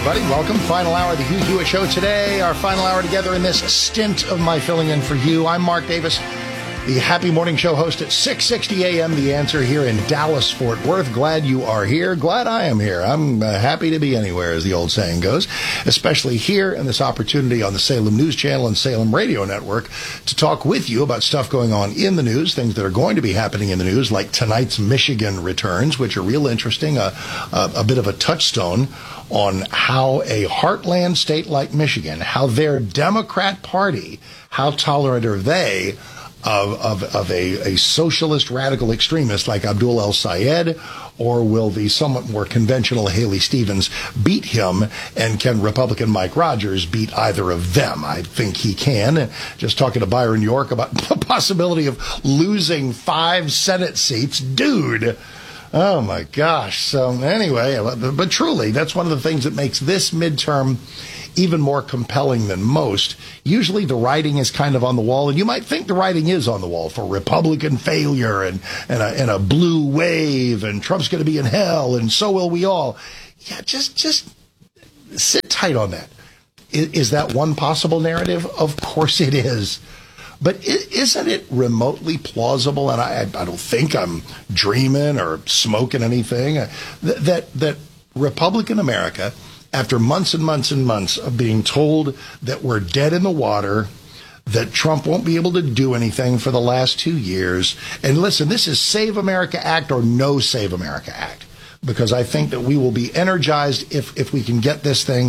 everybody. Welcome. Final hour of the Hugh Hewitt Show today. Our final hour together in this stint of my filling in for Hugh. I'm Mark Davis, the Happy Morning Show host at 6:60 a.m. The Answer here in Dallas, Fort Worth. Glad you are here. Glad I am here. I'm happy to be anywhere, as the old saying goes, especially here in this opportunity on the Salem News Channel and Salem Radio Network to talk with you about stuff going on in the news, things that are going to be happening in the news, like tonight's Michigan returns, which are real interesting, a bit of a touchstone on how a heartland state like Michigan, how their Democrat Party, how tolerant are they of a socialist radical extremist like Abdul El-Sayed, or will the somewhat more conventional Haley Stevens beat him, and can Republican Mike Rogers beat either of them? I think he can. Just talking to Byron York about the possibility of losing 5 Senate seats. Dude, oh my gosh. So anyway, but truly, that's one of the things that makes this midterm even more compelling than most. Usually the writing is kind of on the wall, and you might think the writing is on the wall for Republican failure and a blue wave, and Trump's going to be in hell, and so will we all. Yeah, just sit tight on that. Is that one possible narrative? Of course it is. But isn't it remotely plausible, and I don't think I'm dreaming or smoking anything, that Republican America, after months and months and months of being told that we're dead in the water, that Trump won't be able to do anything for the last 2 years, and listen, this is Save America Act or no Save America Act, because I think that we will be energized if we can get this thing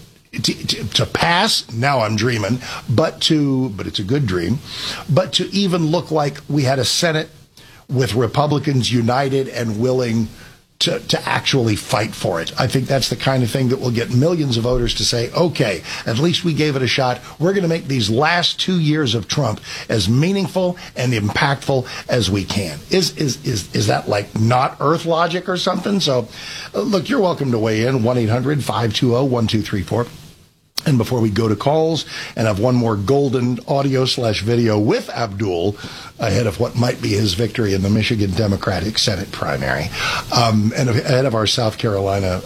to pass. Now I'm dreaming, but it's a good dream, but to even look like we had a Senate with Republicans united and willing to actually fight for it. I think that's the kind of thing that will get millions of voters to say, okay, at least we gave it a shot. We're going to make these last 2 years of Trump as meaningful and impactful as we can. Is that like not Earth logic or something? So look, you're welcome to weigh in, 1-800-520-1234. And before we go to calls and have one more golden audio/video with Abdul ahead of what might be his victory in the Michigan Democratic Senate primary, and ahead of our South Carolina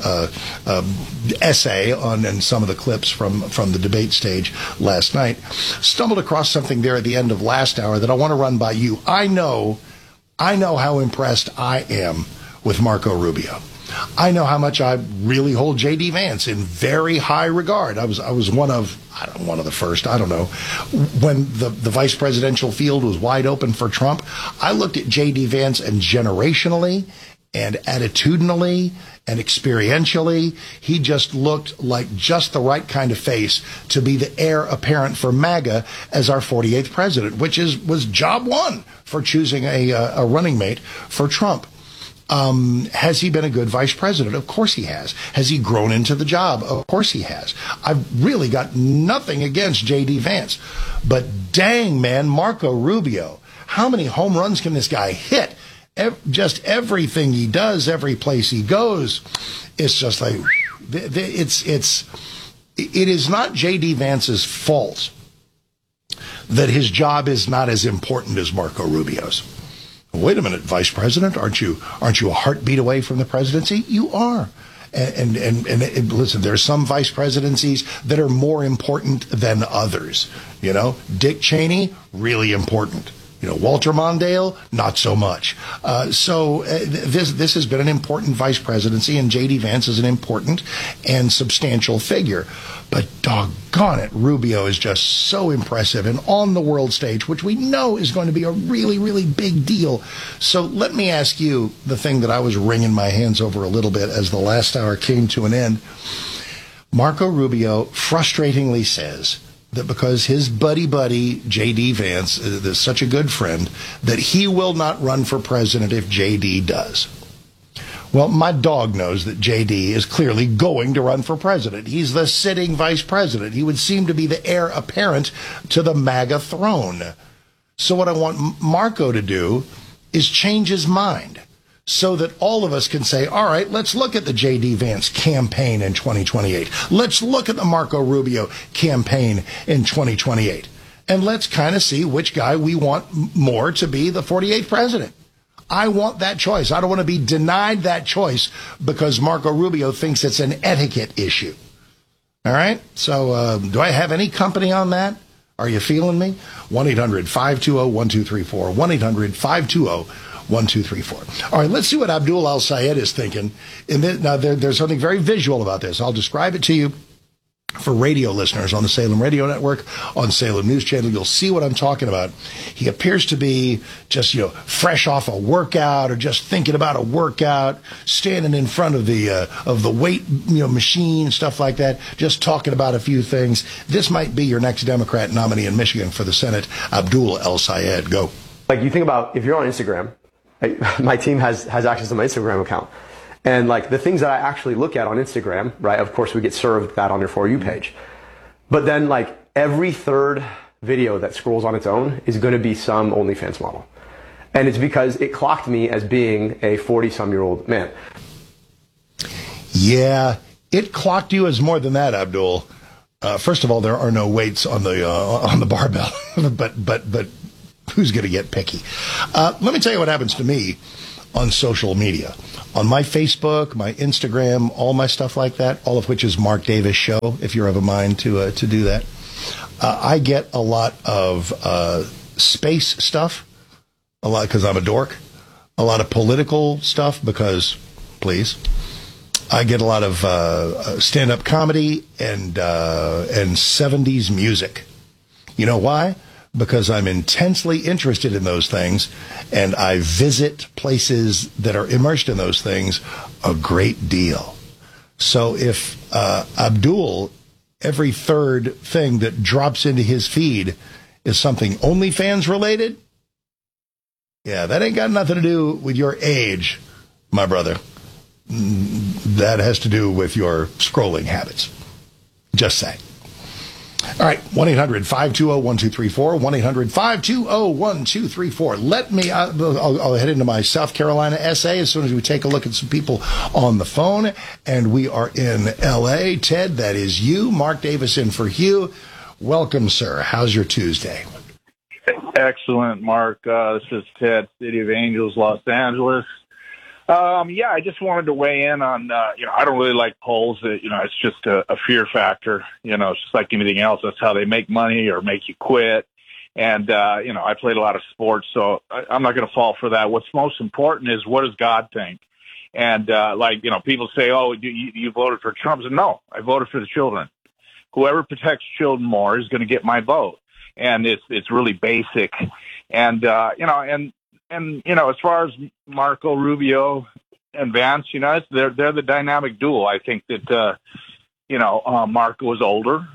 essay on and some of the clips from the debate stage last night, stumbled across something there at the end of last hour that I want to run by you. I know how impressed I am with Marco Rubio. I know how much I really hold J.D. Vance in very high regard. I was one of the first, I don't know, when the vice presidential field was wide open for Trump. I looked at J.D. Vance, and generationally and attitudinally and experientially, he just looked like just the right kind of face to be the heir apparent for MAGA as our 48th president, which was job one for choosing a running mate for Trump. Has he been a good vice president? Of course he has. Has he grown into the job? Of course he has. I've really got nothing against J.D. Vance, but dang, man, Marco Rubio, how many home runs can this guy hit? Just everything he does, every place he goes, it's just like, it is not J.D. Vance's fault that his job is not as important as Marco Rubio's. Wait a minute, Vice President, aren't you a heartbeat away from the presidency? You are. And listen, there's some vice presidencies that are more important than others. You know, Dick Cheney, really important. You know, Walter Mondale, not so much. So this has been an important vice presidency, and J.D. Vance is an important and substantial figure. But doggone it, Rubio is just so impressive and on the world stage, which we know is going to be a really, really big deal. So let me ask you the thing that I was wringing my hands over a little bit as the last hour came to an end. Marco Rubio frustratingly says that because his buddy, J.D. Vance, is such a good friend, that he will not run for president if J.D. does. Well, my dog knows that J.D. is clearly going to run for president. He's the sitting vice president. He would seem to be the heir apparent to the MAGA throne. So what I want Marco to do is change his mind so that all of us can say, all right, let's look at the J.D. Vance campaign in 2028. Let's look at the Marco Rubio campaign in 2028. And let's kind of see which guy we want more to be the 48th president. I want that choice. I don't want to be denied that choice because Marco Rubio thinks it's an etiquette issue. All right? So do I have any company on that? Are you feeling me? 1-800-520-1234. 1-800-520-1234. All right, let's see what Abdul Al-Sayed is thinking. Now, there's something very visual about this. I'll describe it to you. For radio listeners on the Salem Radio Network, on Salem News Channel, you'll see what I'm talking about. He appears to be just, fresh off a workout or just thinking about a workout, standing in front of the weight, machine, stuff like that, just talking about a few things. This might be your next Democrat nominee in Michigan for the Senate, Abdul El-Sayed. Go. Like, you think about if you're on Instagram, my team has access to my Instagram account. And like the things that I actually look at on Instagram, right? Of course, we get served that on your For You page. But then like every third video that scrolls on its own is going to be some OnlyFans model. And it's because it clocked me as being a 40-some-year-old man. Yeah, it clocked you as more than that, Abdul. First of all, there are no weights on the barbell, but who's going to get picky? Let me tell you what happens to me on social media. On my Facebook, my Instagram, all my stuff like that, all of which is Mark Davis Show, if you're of a mind to do that. I get a lot of space stuff, a lot because I'm a dork, a lot of political stuff because, please. I get a lot of stand-up comedy and 70s music. You know why? Because I'm intensely interested in those things, and I visit places that are immersed in those things a great deal. So if Abdul, every third thing that drops into his feed is something OnlyFans related, yeah, that ain't got nothing to do with your age, my brother. That has to do with your scrolling habits. Just saying. All right, 1-800-520-1234, 1-800-520-1234. Let me, I'll head into my South Carolina essay as soon as we take a look at some people on the phone. And we are in L.A. Ted, that is you. Mark Davis in for Hugh. Welcome, sir. How's your Tuesday? Excellent, Mark. This is Ted, City of Angels, Los Angeles. Yeah, I just wanted to weigh in on, I don't really like polls. It's just a fear factor. It's just like anything else. That's how they make money or make you quit. And, I played a lot of sports, so I'm not going to fall for that. What's most important is, what does God think? And, people say, oh, you voted for Trump. No, I voted for the children. Whoever protects children more is going to get my vote. And it's really basic. And, as far as Marco Rubio and Vance, they're the dynamic duo. I think that, Marco is older,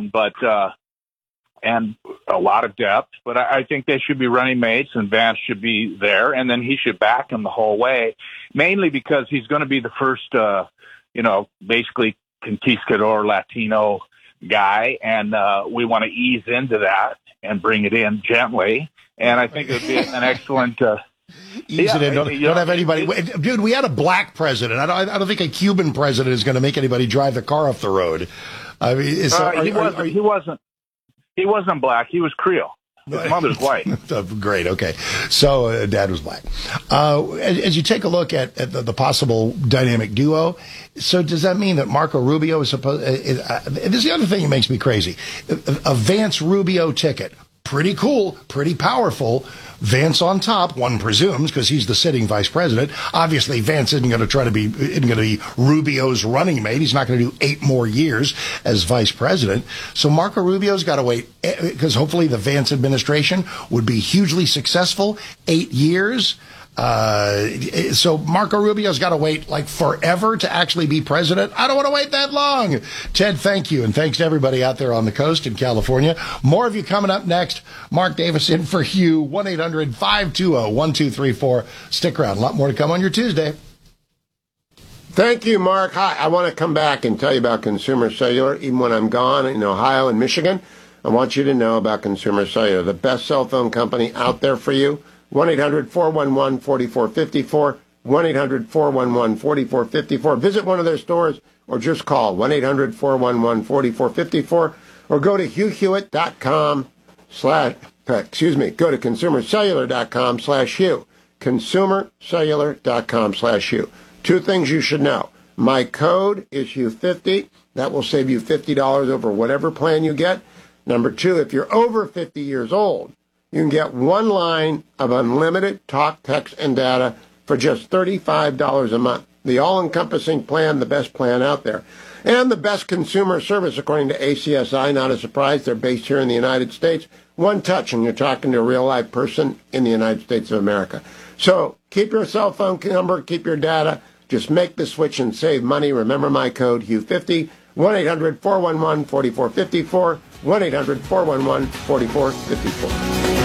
and a lot of depth, but I think they should be running mates, and Vance should be there, and then he should back him the whole way, mainly because he's going to be the first, basically conquistador Latino guy, and we want to ease into that and bring it in gently. And I think it would be an excellent. Don't have anybody. Dude, we had a black president. I don't think a Cuban president is going to make anybody drive the car off the road. I mean, he wasn't black. He was Creole. His mother's white. Great. Okay. So dad was black. As you take a look at the possible dynamic duo, so does that mean that Marco Rubio is supposed? This is the other thing that makes me crazy. A Vance Rubio ticket. Pretty cool, pretty powerful. Vance on top, one presumes, because he's the sitting vice president. Obviously, Vance isn't going to be Rubio's running mate. He's not going to do 8 more years as vice president. So Marco Rubio's got to wait, because hopefully the Vance administration would be hugely successful. 8 years. So Marco Rubio's got to wait like forever to actually be president. I don't want to wait that long. Ted, thank you. And thanks to everybody out there on the coast in California. More of you coming up next. Mark Davis in for Hugh. 1-800-520-1234. Stick around. A lot more to come on your Tuesday. Thank you, Mark. Hi, I want to come back and tell you about Consumer Cellular. Even when I'm gone in Ohio and Michigan, I want you to know about Consumer Cellular, the best cell phone company out there for you. 1-800-411-4454, 1-800-411-4454. Visit one of their stores or just call 1-800-411-4454 or go to hughhewitt.com go to consumercellular.com/Hugh, consumercellular.com/Hugh. 2 things you should know. My code is Hugh50. That will save you $50 over whatever plan you get. Number two, if you're over 50 years old, you can get one line of unlimited talk, text, and data for just $35 a month. The all-encompassing plan, the best plan out there. And the best consumer service, according to ACSI. Not a surprise. They're based here in the United States. One touch, and you're talking to a real-life person in the United States of America. So keep your cell phone number, keep your data. Just make the switch and save money. Remember my code, Hugh50, 1-800-411-4454, 1-800-411-4454.